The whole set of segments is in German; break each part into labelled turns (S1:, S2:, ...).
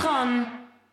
S1: Tron.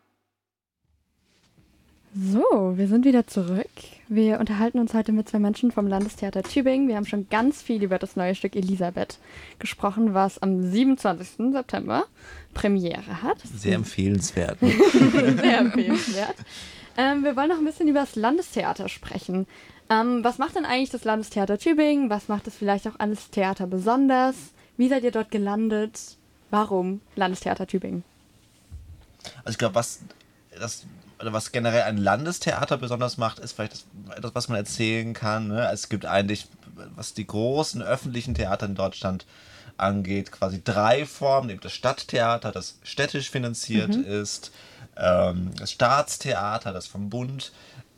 S2: So, wir sind wieder zurück. Wir unterhalten uns heute mit zwei Menschen vom Landestheater Tübingen. Wir haben schon ganz viel über das neue Stück Elisabeth gesprochen, was am 27. September Premiere hat.
S3: Sehr empfehlenswert.
S2: Sehr empfehlenswert. Wir wollen noch ein bisschen über das Landestheater sprechen. Was macht denn eigentlich das Landestheater Tübingen? Was macht es vielleicht auch an das Theater besonders? Wie seid ihr dort gelandet? Warum Landestheater Tübingen?
S3: Also ich glaube, was generell ein Landestheater besonders macht, ist vielleicht etwas, was man erzählen kann. Ne? Es gibt eigentlich, was die großen öffentlichen Theater in Deutschland angeht, quasi 3 Formen. Eben das Stadttheater, das städtisch finanziert ist, das Staatstheater, das vom Bund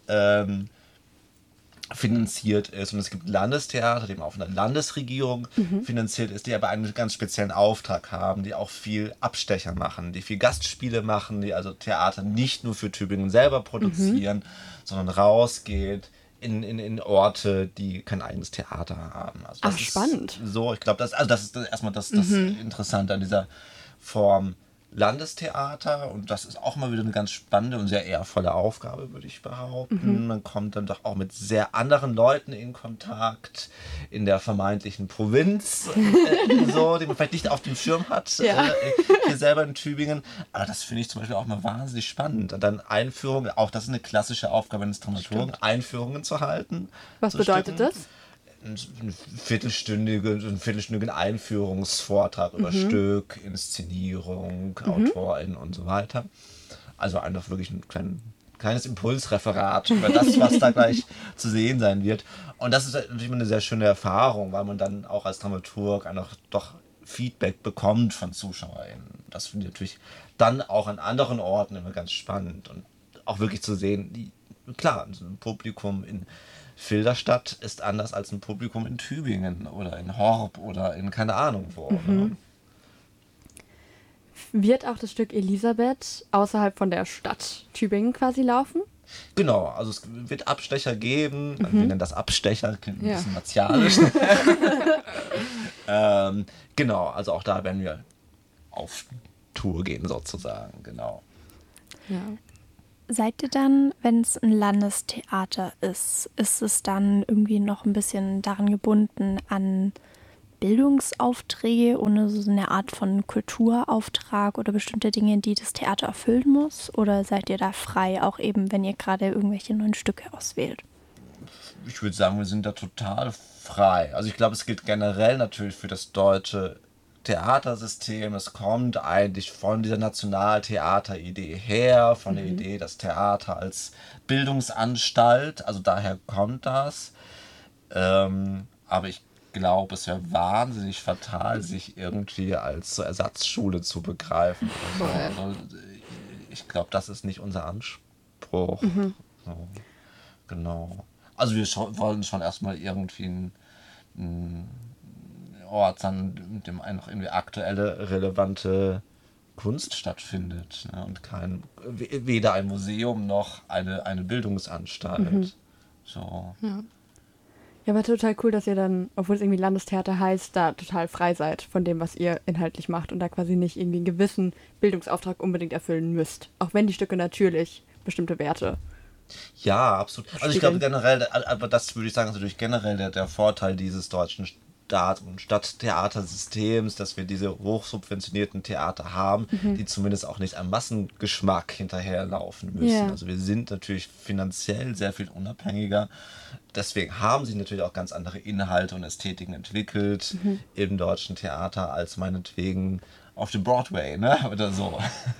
S3: finanziert ist, und es gibt Landestheater, die eben auch von der Landesregierung finanziert ist, die aber einen ganz speziellen Auftrag haben, die auch viel Abstecher machen, die viel Gastspiele machen, die also Theater nicht nur für Tübingen selber produzieren, sondern rausgeht in Orte, die kein eigenes Theater haben. Also das ist
S2: spannend.
S3: So, ich glaube, das ist erstmal das Interessante an dieser Form Landestheater, und das ist auch mal wieder eine ganz spannende und sehr ehrvolle Aufgabe, würde ich behaupten. Man kommt dann doch auch mit sehr anderen Leuten in Kontakt in der vermeintlichen Provinz, so, die man vielleicht nicht auf dem Schirm hat, hier selber in Tübingen. Aber das finde ich zum Beispiel auch mal wahnsinnig spannend. Und dann Einführungen, auch das ist eine klassische Aufgabe eines Dramaturgen, Einführungen zu halten.
S2: Was bedeutet das?
S3: Einen viertelstündigen Einführungsvortrag über Stück, Inszenierung, AutorInnen und so weiter. Also einfach wirklich ein kleines Impulsreferat über das, was da gleich zu sehen sein wird. Und das ist natürlich eine sehr schöne Erfahrung, weil man dann auch als Dramaturg einfach doch Feedback bekommt von ZuschauerInnen. Das finde ich natürlich dann auch an anderen Orten immer ganz spannend. Und auch wirklich zu sehen, klar, so ein Publikum in Filderstadt ist anders als ein Publikum in Tübingen oder in Horb oder in keine Ahnung wo. Ne?
S2: Wird auch das Stück Elisabeth außerhalb von der Stadt Tübingen quasi laufen?
S3: Genau, also es wird Abstecher geben. Wir nennen das Abstecher, klingt ein bisschen martialisch. Genau, also auch da werden wir auf Tour gehen sozusagen, genau.
S2: Ja.
S4: Seid ihr dann, wenn es ein Landestheater ist es dann irgendwie noch ein bisschen daran gebunden an Bildungsaufträge ohne so eine Art von Kulturauftrag oder bestimmte Dinge, die das Theater erfüllen muss? Oder seid ihr da frei, auch eben, wenn ihr gerade irgendwelche neuen Stücke auswählt?
S3: Ich würde sagen, wir sind da total frei. Also ich glaube, es gilt generell natürlich für das deutsche Theatersystem. Es kommt eigentlich von dieser Nationaltheateridee her, von der Idee, das Theater als Bildungsanstalt, also daher kommt das. Aber ich glaube, es wäre wahnsinnig fatal, sich irgendwie als so Ersatzschule zu begreifen. Also, ich glaube, das ist nicht unser Anspruch. So, genau. Also wir wollen schon erstmal irgendwie einen Ort sein, in dem noch irgendwie aktuelle, relevante Kunst stattfindet. Ne? Und weder ein Museum noch eine Bildungsanstalt. So.
S2: Ja, aber total cool, dass ihr dann, obwohl es irgendwie Landestheater heißt, da total frei seid von dem, was ihr inhaltlich macht und da quasi nicht irgendwie einen gewissen Bildungsauftrag unbedingt erfüllen müsst. Auch wenn die Stücke natürlich bestimmte Werte.
S3: Ja, absolut. Also ich glaube generell, aber das würde ich sagen, ist natürlich generell der Vorteil dieses deutschen und Stadttheatersystems, dass wir diese hochsubventionierten Theater haben, die zumindest auch nicht am Massengeschmack hinterherlaufen müssen.
S2: Yeah.
S3: Also wir sind natürlich finanziell sehr viel unabhängiger. Deswegen haben sich natürlich auch ganz andere Inhalte und Ästhetiken entwickelt im deutschen Theater als meinetwegen auf dem Broadway, ne? Oder so.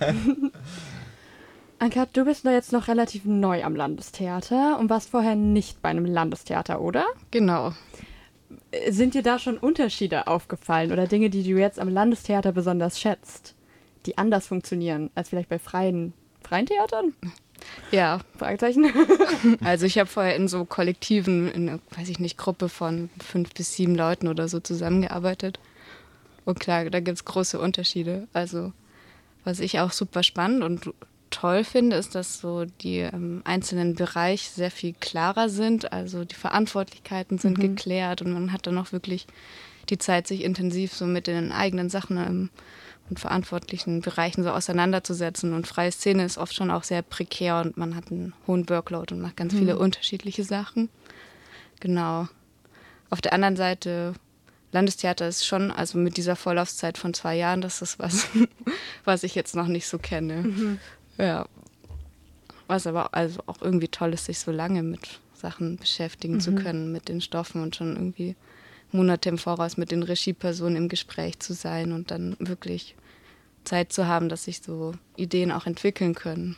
S2: Anka, du bist da jetzt noch relativ neu am Landestheater und warst vorher nicht bei einem Landestheater, oder?
S1: Genau.
S2: Sind dir da schon Unterschiede aufgefallen oder Dinge, die du jetzt am Landestheater besonders schätzt, die anders funktionieren als vielleicht bei freien Theatern?
S1: Ja,
S2: Fragezeichen.
S1: also ich habe vorher in so Kollektiven, in einer, weiß ich nicht, Gruppe von 5 bis 7 Leuten oder so zusammengearbeitet. Und klar, da gibt es große Unterschiede. Also was ich auch super spannend und toll finde, ist, dass so die einzelnen Bereiche sehr viel klarer sind. Also die Verantwortlichkeiten sind geklärt und man hat dann auch wirklich die Zeit, sich intensiv so mit den eigenen Sachen und verantwortlichen Bereichen so auseinanderzusetzen. Und freie Szene ist oft schon auch sehr prekär und man hat einen hohen Workload und macht ganz viele unterschiedliche Sachen. Genau. Auf der anderen Seite, Landestheater ist schon, also mit dieser Vorlaufzeit von 2 Jahren, das ist was, was ich jetzt noch nicht so kenne. Ja. Was aber also auch irgendwie toll ist, sich so lange mit Sachen beschäftigen zu können, mit den Stoffen und schon irgendwie Monate im Voraus mit den Regiepersonen im Gespräch zu sein und dann wirklich Zeit zu haben, dass sich so Ideen auch entwickeln können.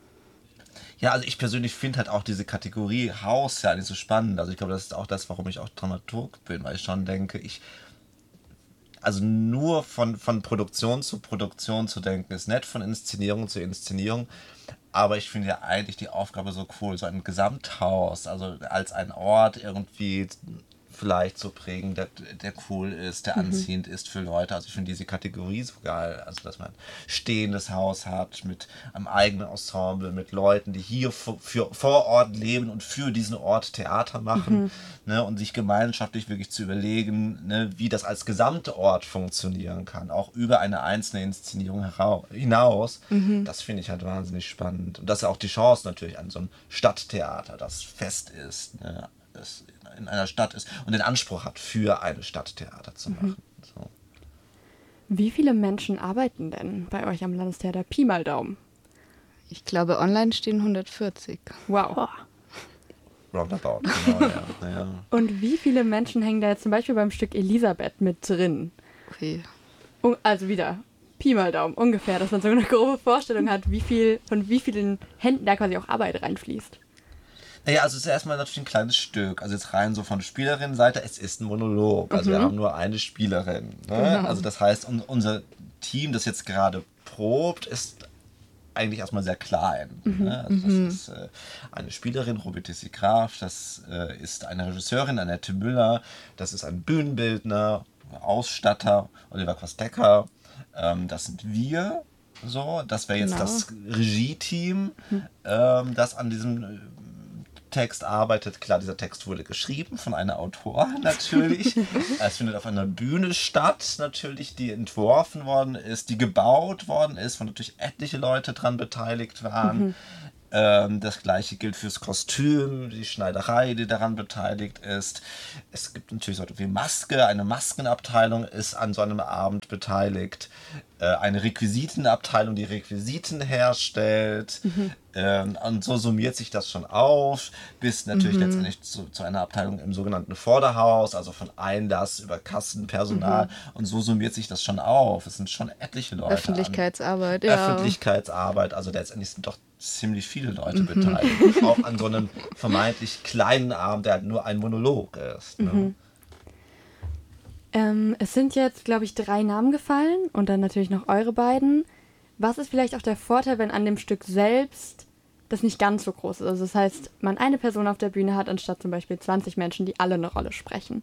S3: Ja, also ich persönlich finde halt auch diese Kategorie Haus ja nicht so spannend. Also ich glaube, das ist auch das, warum ich auch Dramaturg bin, weil ich schon denke, also nur von Produktion zu Produktion zu denken, ist nett, von Inszenierung zu Inszenierung. Aber ich finde ja eigentlich die Aufgabe so cool, so ein Gesamthaus, also als ein Ort irgendwie vielleicht so prägen, der cool ist, der anziehend ist für Leute. Also ich finde diese Kategorie so geil, also dass man stehendes Haus hat mit einem eigenen Ensemble, mit Leuten, die hier vor Ort leben und für diesen Ort Theater machen, ne, und sich gemeinschaftlich wirklich zu überlegen, ne, wie das als Gesamtort funktionieren kann, auch über eine einzelne Inszenierung hinaus. Das finde ich halt wahnsinnig spannend. Und das ist ja auch die Chance natürlich an so einem Stadttheater, das fest ist, ne, das in einer Stadt ist und den Anspruch hat, für eine Stadttheater zu machen. So.
S2: Wie viele Menschen arbeiten denn bei euch am Landestheater? Pi mal Daumen.
S1: Ich glaube, online stehen 140.
S2: Wow.
S3: Roundabout, genau, ja.
S2: Und wie viele Menschen hängen da jetzt zum Beispiel beim Stück Elisabeth mit drin?
S1: Okay.
S2: Also wieder Pi mal Daumen, ungefähr, dass man so eine grobe Vorstellung hat, von wie vielen Händen da quasi auch Arbeit reinfließt.
S3: Naja, also es ist erstmal natürlich ein kleines Stück. Also jetzt rein so von Spielerinnenseite, es ist ein Monolog. Also wir haben nur eine Spielerin. Ne? Genau. Also das heißt, unser Team, das jetzt gerade probt, ist eigentlich erstmal sehr klein. Ne? Also das ist eine Spielerin, Robert Graf, das ist eine Regisseurin, Annette Müller, das ist ein Bühnenbildner, Ausstatter, Oliver Quastecker, das sind wir. So, das wäre jetzt das Regie-Team, das an diesem Text arbeitet. Klar, dieser Text wurde geschrieben von einer Autorin natürlich. Es findet auf einer Bühne statt, natürlich, die entworfen worden ist, die gebaut worden ist, wo natürlich etliche Leute dran beteiligt waren. Das gleiche gilt fürs Kostüm, die Schneiderei, die daran beteiligt ist. Es gibt natürlich so etwas wie Maske, eine Maskenabteilung ist an so einem Abend beteiligt. Eine Requisitenabteilung, die Requisiten herstellt. Und so summiert sich das schon auf, bis natürlich letztendlich zu einer Abteilung im sogenannten Vorderhaus, also von Einlass über Kassenpersonal. Und so summiert sich das schon auf. Es sind schon etliche Leute.
S1: Öffentlichkeitsarbeit,
S3: Öffentlichkeitsarbeit, also letztendlich sind doch ziemlich viele Leute beteiligt. Auch an so einem vermeintlich kleinen Abend, der halt nur ein Monolog ist. Ne?
S2: Es sind jetzt, glaube ich, 3 Namen gefallen und dann natürlich noch eure beiden. Was ist vielleicht auch der Vorteil, wenn an dem Stück selbst das nicht ganz so groß ist? Also das heißt, man eine Person auf der Bühne hat, anstatt zum Beispiel 20 Menschen, die alle eine Rolle sprechen.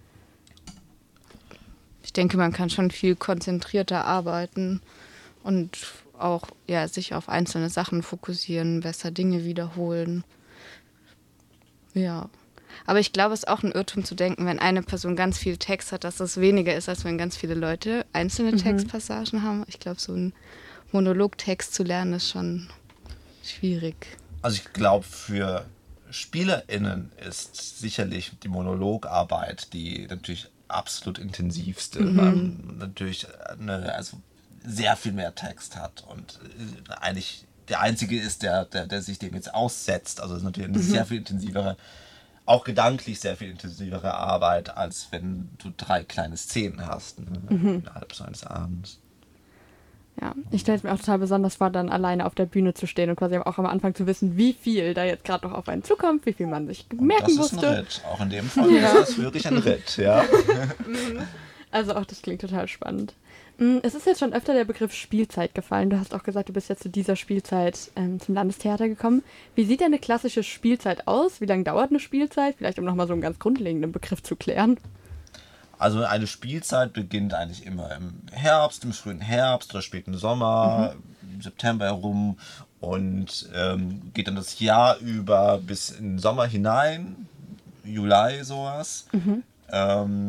S1: Ich denke, man kann schon viel konzentrierter arbeiten und auch sich auf einzelne Sachen fokussieren, besser Dinge wiederholen. Ja. Aber ich glaube, es ist auch ein Irrtum zu denken, wenn eine Person ganz viel Text hat, dass das weniger ist, als wenn ganz viele Leute einzelne Textpassagen haben. Ich glaube, so einen Monologtext zu lernen, ist schon schwierig. Also
S3: ich glaube, für SpielerInnen ist sicherlich die Monologarbeit die natürlich absolut intensivste, weil man natürlich sehr viel mehr Text hat und eigentlich der Einzige ist, der sich dem jetzt aussetzt. Also es ist natürlich eine sehr viel intensivere, auch gedanklich sehr viel intensivere Arbeit, als wenn du 3 kleine Szenen hast, innerhalb so eines Abends.
S2: Ja, ich stelle es mir auch total besonders vor, dann alleine auf der Bühne zu stehen und quasi auch am Anfang zu wissen, wie viel da jetzt gerade noch auf einen zukommt, wie viel man sich merken musste.
S3: Das ist ein Ritt. Auch in dem Fall ist das wirklich ein Ritt, ja.
S2: Also auch das klingt total spannend. Es ist jetzt schon öfter der Begriff Spielzeit gefallen. Du hast auch gesagt, du bist jetzt zu dieser Spielzeit zum Landestheater gekommen. Wie sieht denn eine klassische Spielzeit aus? Wie lange dauert eine Spielzeit? Vielleicht, um nochmal so einen ganz grundlegenden Begriff zu klären.
S3: Also eine Spielzeit beginnt eigentlich immer im Herbst, im frühen Herbst oder späten Sommer, im September herum und geht dann das Jahr über bis in den Sommer hinein, Juli sowas.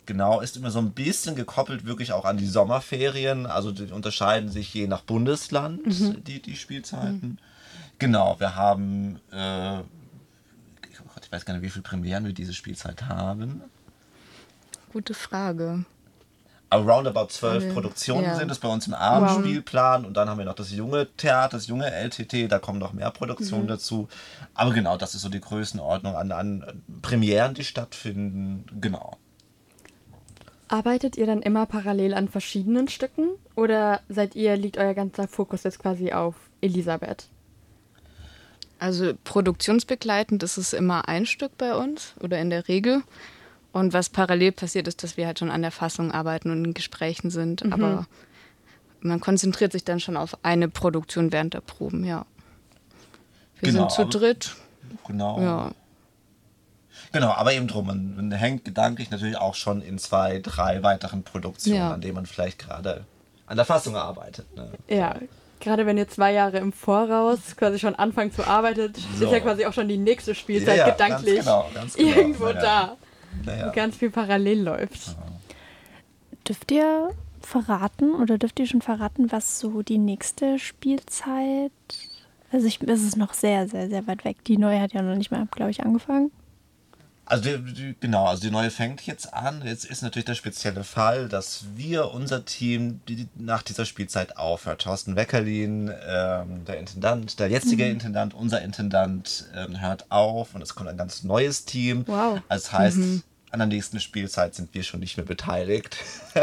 S3: Genau, ist immer so ein bisschen gekoppelt wirklich auch an die Sommerferien. Also die unterscheiden sich je nach Bundesland, die Spielzeiten. Genau, wir haben, oh Gott, ich weiß gar nicht, wie viele Premieren wir diese Spielzeit haben.
S1: Gute Frage.
S3: Aber roundabout 12 Produktionen sind es bei uns im Abendspielplan. Und dann haben wir noch das junge Theater, das junge LTT, da kommen noch mehr Produktionen dazu. Aber genau, das ist so die Größenordnung an Premieren, die stattfinden. Genau.
S2: Arbeitet ihr dann immer parallel an verschiedenen Stücken oder liegt euer ganzer Fokus jetzt quasi auf Elisabeth?
S1: Also produktionsbegleitend ist es immer ein Stück bei uns oder in der Regel. Und was parallel passiert ist, dass wir halt schon an der Fassung arbeiten und in Gesprächen sind. Aber man konzentriert sich dann schon auf eine Produktion während der Proben, ja. Wir sind zu dritt.
S3: Genau.
S1: Ja.
S3: Genau, aber eben drum, man hängt gedanklich natürlich auch schon in 2, 3 weiteren Produktionen, an denen man vielleicht gerade an der Fassung arbeitet. Ne?
S2: Ja, gerade wenn ihr 2 Jahre im Voraus quasi schon anfangt zu arbeiten, ist ja quasi auch schon die nächste Spielzeit gedanklich
S3: ganz genau.
S2: irgendwo da. Wo ganz viel parallel läuft.
S4: Dürft ihr schon verraten, was so die nächste Spielzeit... Also es ist noch sehr, sehr, sehr weit weg. Die neue hat ja noch nicht mal, glaube ich, angefangen.
S3: Also die neue fängt jetzt an. Jetzt ist natürlich der spezielle Fall, dass unser Team, nach dieser Spielzeit aufhört. Thorsten Weckerlin, der Intendant, der jetzige Intendant, unser Intendant hört auf und es kommt ein ganz neues Team.
S2: Wow.
S3: Das heißt, an der nächsten Spielzeit sind wir schon nicht mehr beteiligt.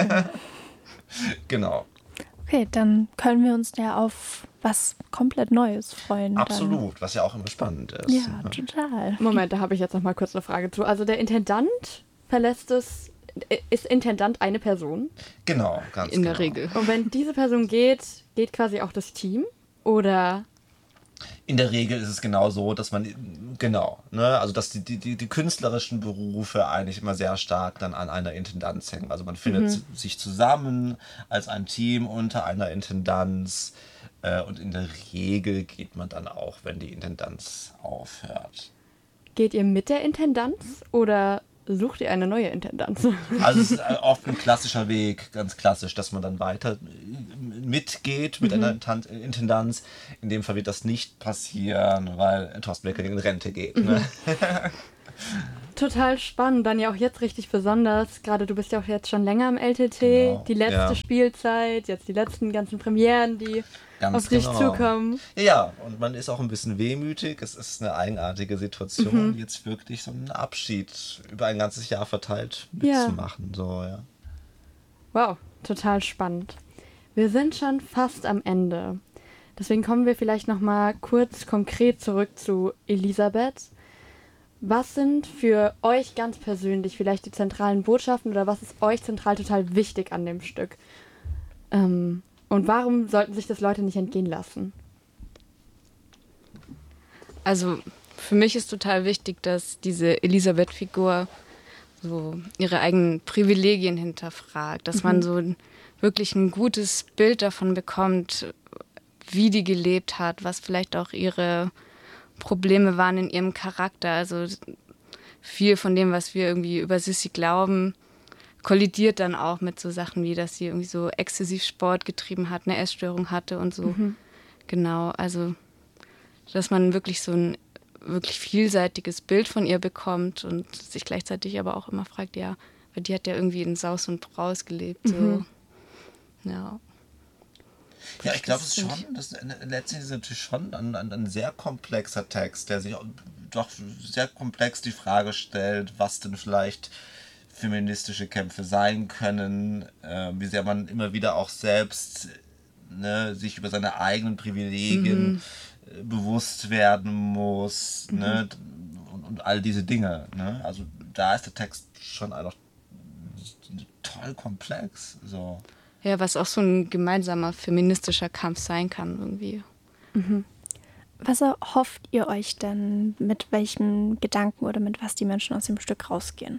S3: Genau.
S4: Okay, dann können wir uns ja auf was komplett Neues freuen.
S3: Absolut, was ja auch immer spannend ist.
S4: Ja, total.
S2: Moment, da habe ich jetzt noch mal kurz eine Frage zu. Also der Intendant ist Intendant eine Person?
S3: Genau, ganz
S1: In der Regel.
S2: Und wenn diese Person geht quasi auch das Team? Oder...
S3: In der Regel ist es genau so, dass man, also dass die künstlerischen Berufe eigentlich immer sehr stark dann an einer Intendanz hängen. Also man findet sich zusammen als ein Team unter einer Intendanz und in der Regel geht man dann auch, wenn die Intendanz aufhört.
S2: Geht ihr mit der Intendanz oder sucht ihr eine neue Intendanz?
S3: Also es ist oft ein klassischer Weg, ganz klassisch, dass man dann weiter mitgeht mit einer Intendanz. In dem Fall wird das nicht passieren, weil Thorsten Becker in Rente geht. Ne?
S2: Total spannend, dann ja auch jetzt richtig besonders. Gerade du bist ja auch jetzt schon länger im LTT,
S3: Genau,
S2: die letzte Spielzeit, jetzt die letzten ganzen Premieren, die auf dich zukommen.
S3: Ja, und man ist auch ein bisschen wehmütig. Es ist eine eigenartige Situation, jetzt wirklich so einen Abschied über ein ganzes Jahr verteilt mitzumachen. So, ja.
S2: Wow, total spannend. Wir sind schon fast am Ende. Deswegen kommen wir vielleicht noch mal kurz konkret zurück zu Elisabeth. Was sind für euch ganz persönlich vielleicht die zentralen Botschaften oder was ist euch zentral total wichtig an dem Stück? Und warum sollten sich das Leute nicht entgehen lassen?
S1: Also für mich ist total wichtig, dass diese Elisabeth-Figur so ihre eigenen Privilegien hinterfragt, dass man so wirklich ein gutes Bild davon bekommt, wie die gelebt hat, was vielleicht auch ihre Probleme waren in ihrem Charakter. Also viel von dem, was wir irgendwie über Sissi glauben, kollidiert dann auch mit so Sachen wie, dass sie irgendwie so exzessiv Sport getrieben hat, eine Essstörung hatte und so. Genau, also dass man wirklich so ein wirklich vielseitiges Bild von ihr bekommt und sich gleichzeitig aber auch immer fragt, ja, weil die hat ja irgendwie in Saus und Braus gelebt. So. Ja.
S3: Ja, ich glaube, letztendlich ist es natürlich schon ein sehr komplexer Text, der sich doch sehr komplex die Frage stellt, was denn vielleicht feministische Kämpfe sein können, wie sehr man immer wieder auch selbst sich über seine eigenen Privilegien bewusst werden muss, und all diese Dinge. Ne? Also da ist der Text schon einfach toll komplex. So.
S1: Ja, was auch so ein gemeinsamer feministischer Kampf sein kann irgendwie.
S4: Was erhofft ihr euch denn, mit welchem Gedanken oder mit was die Menschen aus dem Stück rausgehen?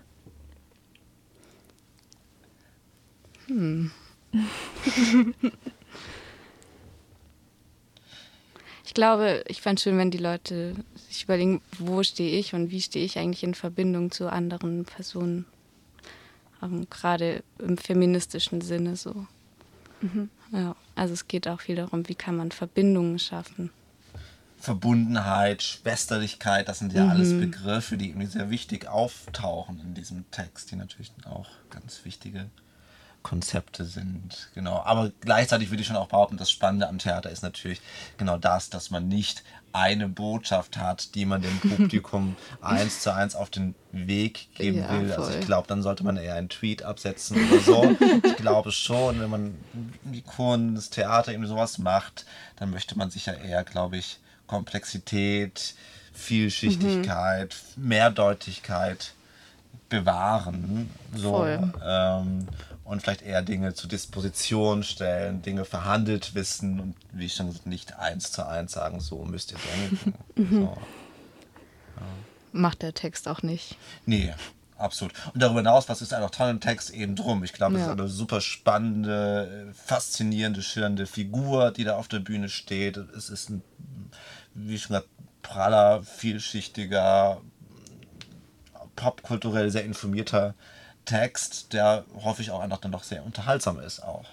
S1: Ich glaube, ich fände es schön, wenn die Leute sich überlegen, wo stehe ich und wie stehe ich eigentlich in Verbindung zu anderen Personen gerade im feministischen Sinne so. Ja, also es geht auch viel darum, wie kann man Verbindungen schaffen.
S3: Verbundenheit, Schwesterlichkeit, das sind ja alles Begriffe, die irgendwie sehr wichtig auftauchen in diesem Text, die natürlich auch ganz wichtige Konzepte sind. Genau. Aber gleichzeitig würde ich schon auch behaupten, das Spannende am Theater ist natürlich genau das, dass man nicht eine Botschaft hat, die man dem Publikum 1:1 auf den Weg geben will.
S1: Voll.
S3: Also ich glaube, dann sollte man eher einen Tweet absetzen oder so. Ich glaube schon, wenn man wie Kuren, das Theater eben sowas macht, dann möchte man sich ja eher, glaube ich, Komplexität, Vielschichtigkeit, Mehrdeutigkeit bewahren. So, und vielleicht eher Dinge zur Disposition stellen, Dinge verhandelt wissen und wie schon gesagt, nicht 1:1 sagen, so müsst ihr denken. So.
S1: Macht der Text auch nicht.
S3: Nee, absolut. Und darüber hinaus, was ist einfach toll im Text eben drum? Ich glaube, es ist eine super spannende, faszinierende, schillernde Figur, die da auf der Bühne steht. Es ist ein, wie schon gesagt, praller, vielschichtiger, popkulturell sehr informierter Text, der hoffe ich auch einfach dann doch sehr unterhaltsam ist auch.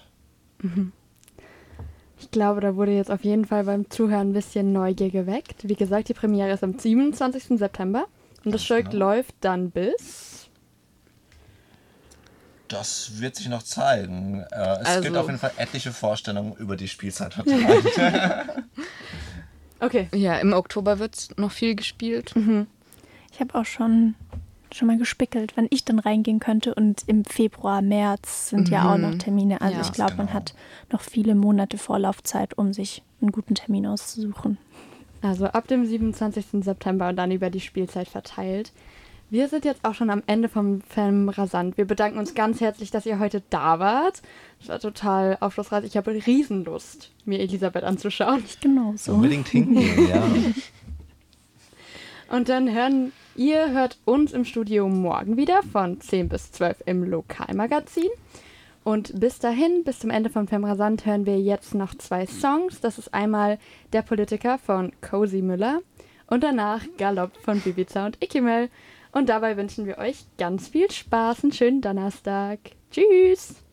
S2: Ich glaube, da wurde jetzt auf jeden Fall beim Zuhören ein bisschen Neugier geweckt. Wie gesagt, die Premiere ist am 27. September und das Stück läuft dann bis...
S3: Das wird sich noch zeigen. Es gibt auf jeden Fall etliche Vorstellungen über die Spielzeit verteilt.
S2: Okay.
S1: Ja, im Oktober wird noch viel gespielt.
S4: Ich habe auch schon mal gespickelt, wann ich dann reingehen könnte. Und im Februar, März sind ja auch noch Termine. Also
S1: Ja,
S4: ich glaube, man hat noch viele Monate Vorlaufzeit, um sich einen guten Termin auszusuchen.
S2: Also ab dem 27. September und dann über die Spielzeit verteilt. Wir sind jetzt auch schon am Ende vom Film Rasant. Wir bedanken uns ganz herzlich, dass ihr heute da wart. Es war total aufschlussreich. Ich habe Riesenlust, mir Elisabeth anzuschauen.
S4: Genau so.
S3: Unbedingt hingehen, ja.
S2: Und dann hört uns im Studio morgen wieder von 10 bis 12 im Lokalmagazin. Und bis dahin, bis zum Ende von Film Rasant, hören wir jetzt noch 2 Songs. Das ist einmal Der Politiker von Cozy Müller und danach Galopp von Bibiza und Ikimel. Und dabei wünschen wir euch ganz viel Spaß, einen schönen Donnerstag. Tschüss!